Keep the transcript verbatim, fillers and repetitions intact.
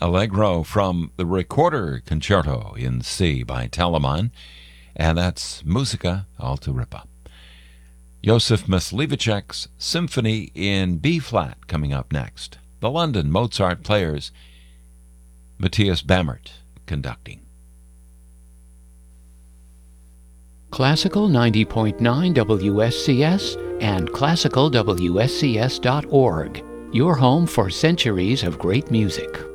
Allegro from the Recorder Concerto in C by Telemann, and that's Musica Alta Ripa. Josef Mysliveček's Symphony in B-flat coming up next. The London Mozart Players, Matthias Bamert conducting. Classical ninety point nine W S C S and classical W S C S dot org, your home for centuries of great music.